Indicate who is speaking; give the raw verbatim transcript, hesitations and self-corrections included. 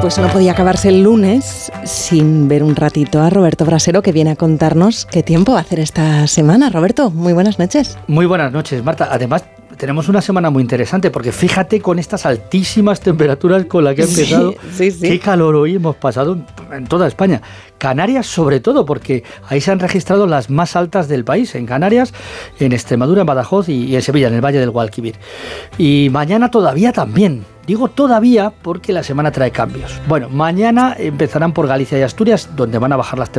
Speaker 1: pues no podía acabarse el lunes sin ver un ratito a Roberto Brasero, que viene a contarnos qué tiempo va a hacer esta semana. Roberto, muy buenas noches.
Speaker 2: Muy buenas noches, Marta. Además, tenemos una semana muy interesante porque fíjate con estas altísimas temperaturas con las que ha empezado,
Speaker 1: sí, sí, sí.
Speaker 2: qué calor hoy hemos pasado en toda España. Canarias sobre todo, porque ahí se han registrado las más altas del país, en Canarias, en Extremadura, en Badajoz y, y en Sevilla, en el Valle del Guadalquivir. Y mañana todavía también. Digo todavía porque la semana trae cambios. Bueno, mañana empezarán por Galicia y Asturias, donde van a bajar las temperaturas.